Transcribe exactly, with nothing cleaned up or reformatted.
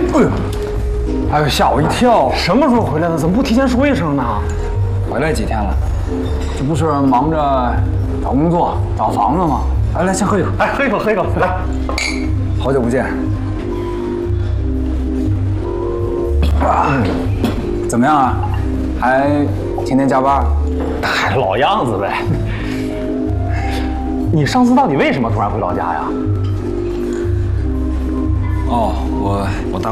哎呦，哎呦，吓我一跳！什么时候回来的？怎么不提前说一声呢？ 回来几天了？ 这不是忙着找工作、找房子吗？来来，先喝一口。 哎，喝一口，喝一口，来。 好久不见。啊，怎么样啊？还天天加班？ 还老样子呗。你上次到底为什么突然回老家呀？ 哦，我我大。